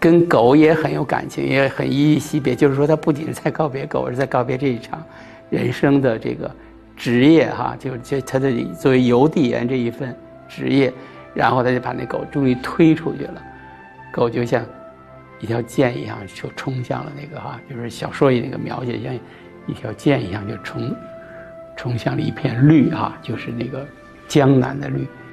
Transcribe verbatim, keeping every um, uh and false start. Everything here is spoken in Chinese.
跟狗也很有感情，也很依依惜别。就是说，他不仅是在告别狗，而是在告别这一场人生的这个职业哈，就就他的作为邮递员这一份职业，然后他就把那狗终于推出去了，狗就像一条箭一样就冲向了那个哈，就是小说里那个描写，像一条箭一样就冲冲向了一片绿哈，就是那个江南的绿。